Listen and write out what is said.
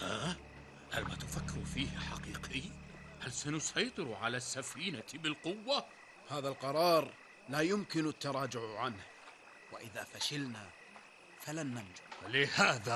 هل ما تفكر فيه حقيقي؟ هل سنسيطر على السفينة بالقوة؟ هذا القرار لا يمكن التراجع عنه، وإذا فشلنا فلن ننجو. لهذا